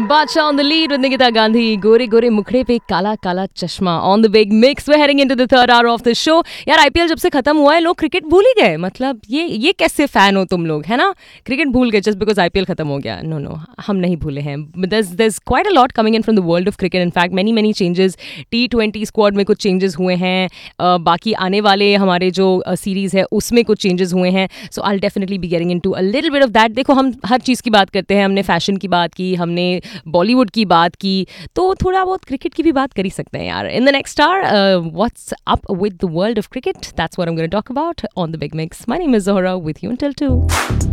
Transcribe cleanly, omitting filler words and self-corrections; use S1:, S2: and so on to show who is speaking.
S1: Bacha on the lead with Nikita Gandhi. गोरे गोरे मुखड़े पे काला काला चश्मा on the big mix. We're heading into the third hour of the show. यार IPL जब से खत्म हुआ है लोग क्रिकेट भूल ही गए. मतलब ये कैसे फैन हो तुम लोग, है ना? क्रिकेट भूल गए just because आईपीएल खत्म हो गया. No, हम नहीं भूले हैं. There's quite a lot coming in from the world of cricket. In fact, many changes. T20 squad में कुछ चेंजेस हुए हैं. बाकी आने वाले हमारे जो सीरीज है उसमें कुछ चेंजेस हुए हैं. So I'll definitely be getting into a little bit of that. देखो हम हर चीज़ की बात करते हैं. हमने फैशन की बात की, हमने बॉलीवुड की बात की, तो थोड़ा बहुत क्रिकेट की भी बात कर ही सकते हैं यार. In the next our, what's up with the world of cricket, that's what I am gonna talk about on the big mix. My name is Zohra with you until 2.